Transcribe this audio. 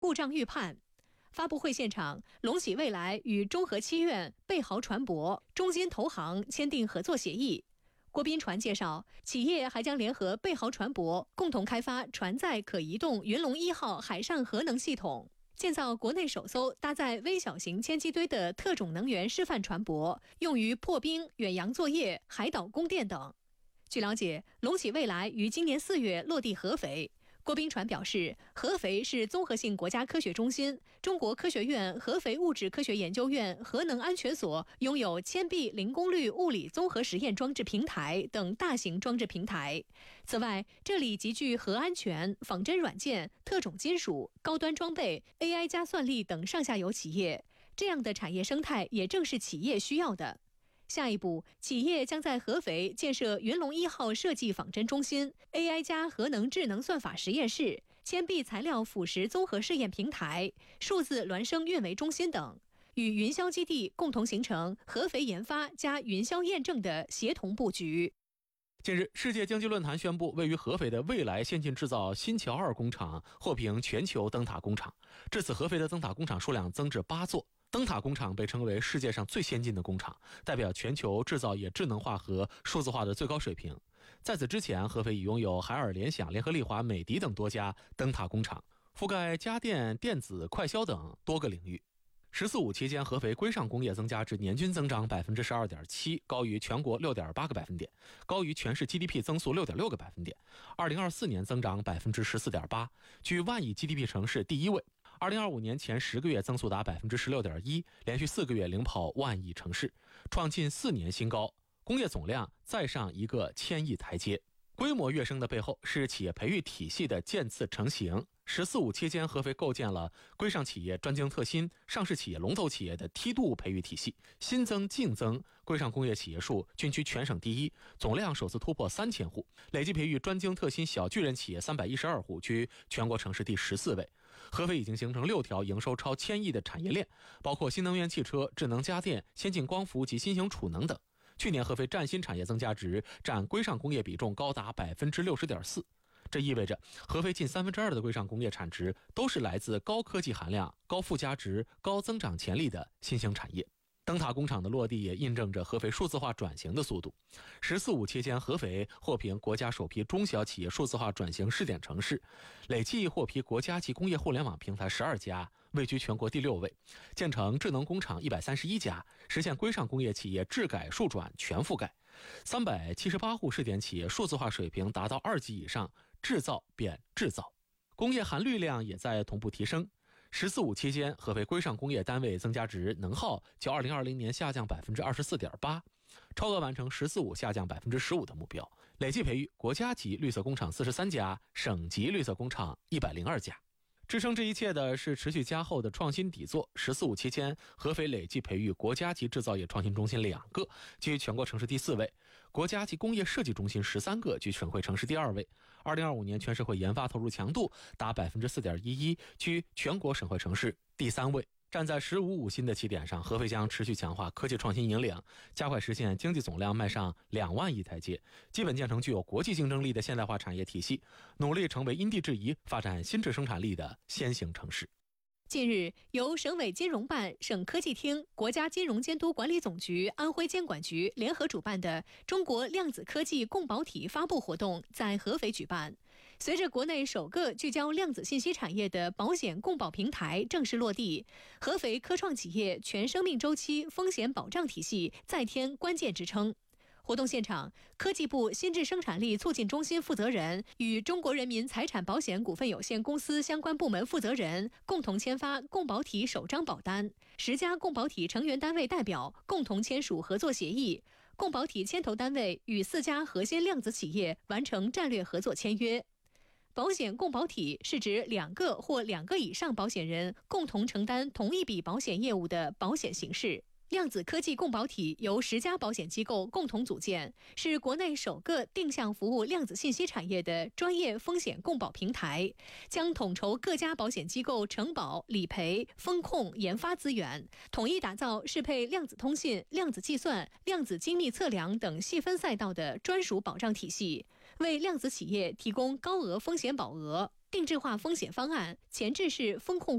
故障预判。发布会现场，龙企未来与中核七院、贝豪船舶、中金投行签订合作协议。郭斌传介绍，企业还将联合贝豪船舶，共同开发船载可移动云龙1号海上核能系统，建造国内首艘搭载微小型铅基堆的特种能源示范船舶，用于破冰、远洋作业、海岛供电等。据了解，龙企未来于今年4月落地合肥。郭斌传表示，合肥是综合性国家科学中心，中国科学院合肥物质科学研究院核能安全所拥有千臂零功率物理综合实验装置平台等大型装置平台。此外，这里集聚核安全、仿真软件、特种金属、高端装备、AI 加算力等上下游企业，这样的产业生态也正是企业需要的。下一步，企业将在合肥建设云龙1号设计仿真中心、AI 加核能智能算法实验室、铅臂材料腐蚀综合试验平台、数字孪生运维中心等，与云霄基地共同形成合肥研发加云霄验证的协同布局。 近日，世界经济论坛宣布，位于合肥的未来先进制造新桥2工厂获评全球灯塔工厂，至此合肥的灯塔工厂数量增至8座。灯塔工厂被称为世界上最先进的工厂，代表全球制造业智能化和数字化的最高水平。在此之前，合肥已拥有海尔、联想、联合利华、美的等多家灯塔工厂，覆盖家电、电子、快消等多个领域。“十四五”期间，合肥规上工业增加至年均增长 12.7%， 高于全国 6.8个百分点，高于全市 GDP 增速 6.6个百分点。2024年增长 14.8%， 居万亿 GDP 城市第一位。2025年前10个月增速达 16.1%， 连续4个月领跑万亿城市，创近4年新高，工业总量再上一个1000亿台阶。规模跃升的背后是企业培育体系的渐次成型。“十四五”期间，合肥构建了规上企业专精特新、上市企业龙头企业的梯度培育体系，新增净增规上工业企业数均居全省第一，总量首次突破3000户，累计培育专精特新小巨人企业312户，居全国城市第14位。合肥已经形成6条营收超1000亿的产业链，包括新能源汽车、智能家电、先进光伏及新型储能等。去年合肥占新产业增加值占规上工业比重高达 60.4%。这意味着合肥近2/3的规上工业产值都是来自高科技含量、高附加值、高增长潜力的新兴产业。灯塔工厂的落地也印证着合肥数字化转型的速度。“十四五”期间，合肥获评国家首批中小企业数字化转型试点城市，累计获批国家级工业互联网平台12家，位居全国第6位，建成智能工厂131家，实现规上工业企业智改数转全覆盖。378户试点企业数字化水平达到2级以上，制造变制造，工业含氯量也在同步提升。“十四五”期间，合肥规上工业单位增加值能耗较2020年下降 24.8%， 超额完成“十四五”下降 15% 的目标，累计培育国家级绿色工厂43家，省级绿色工厂102家。支撑这一切的是持续加厚的创新底座。“十四五”期间，合肥累计培育国家级制造业创新中心2个，居全国城市第4位；国家级工业设计中心13个，居省会城市第2位。2025年全社会研发投入强度达 4.11%， 居全国省会城市第3位。站在“15五”新的起点上，合肥将持续强化科技创新引领，加快实现经济总量迈上2万亿台阶，基本建成具有国际竞争力的现代化产业体系，努力成为因地制宜发展新质生产力的先行城市。 近日，由省委金融办、省科技厅、国家金融监督管理总局、安徽监管局联合主办的中国量子科技共保体发布活动在合肥举办。随着国内首个聚焦量子信息产业的保险共保平台正式落地，合肥科创企业全生命周期风险保障体系再添关键支撑。活动现场，科技部新质生产力促进中心负责人与中国人民财产保险股份有限公司相关部门负责人共同签发共保体首张保单，10家共保体成员单位代表共同签署合作协议，共保体牵头单位与4家核心量子企业完成战略合作签约。保险共保体是指2个或2个以上保险人共同承担同一笔保险业务的保险形式。量子科技共保体由10家保险机构共同组建，是国内首个定向服务量子信息产业的专业风险共保平台，将统筹各家保险机构承保、理赔、风控、研发资源，统一打造适配量子通信、量子计算、量子精密测量等细分赛道的专属保障体系，为量子企业提供高额风险保额、定制化风险方案、前置式风控